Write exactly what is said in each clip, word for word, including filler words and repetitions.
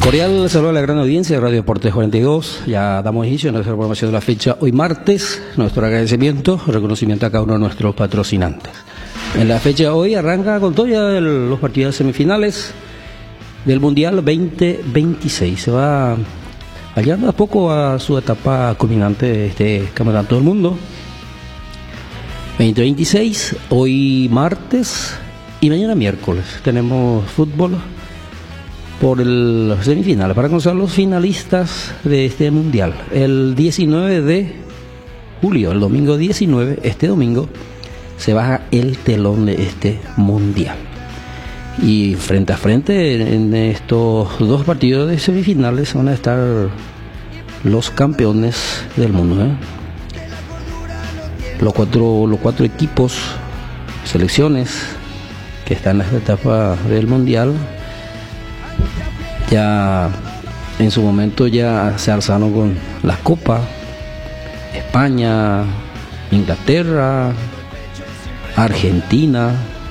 Cordial saludo a la gran audiencia de Radio Deportes cuarenta y dos. Ya damos inicio a nuestra programación de la fecha hoy martes. Nuestro agradecimiento, reconocimiento a cada uno de nuestros patrocinantes. En la fecha de hoy arranca con todo ya el, los partidos semifinales del Mundial veinte veintiséis. Se va llegando a poco a su etapa culminante de este Campeonato del Mundo veinte veintiséis. Hoy martes y mañana miércoles tenemos fútbol por el semifinal para conocer los finalistas de este mundial. El diecinueve de julio, el domingo diecinueve, este domingo, se baja el telón de este mundial. Y frente a frente en estos dos partidos de semifinales van a estar los campeones del mundo, ¿eh? Los cuatro, los cuatro equipos, selecciones que están en esta etapa del mundial, ya en su momento ya se alzaron con la Copa. España, Inglaterra, Argentina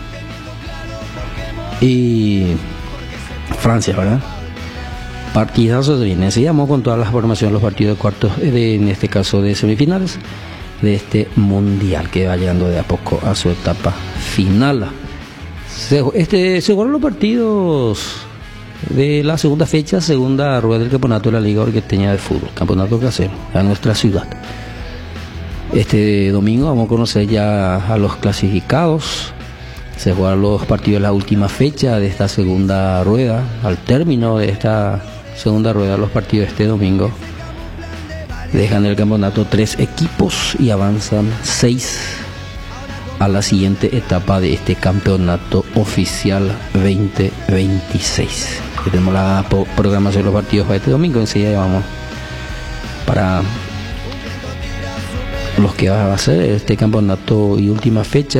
y Francia, ¿verdad? Partidazos de bien. Se llamó con todas las formaciones los partidos de cuartos, de, en este caso de semifinales, de este mundial que va llegando de a poco a su etapa final. Se, este, se jugaron los partidos de la segunda fecha, segunda rueda del campeonato de la Liga Orquesteña de Fútbol, campeonato que hacemos a nuestra ciudad. Este domingo vamos a conocer ya a los clasificados. Se jugaron los partidos de la última fecha de esta segunda rueda. Al término de esta segunda rueda, los partidos de este domingo dejan el campeonato tres equipos y avanzan seis a la siguiente etapa de este campeonato oficial veinte veintiséis. Aquí tenemos la programación de los partidos para este domingo. Enseguida vamos para los que va a ser este campeonato y última fecha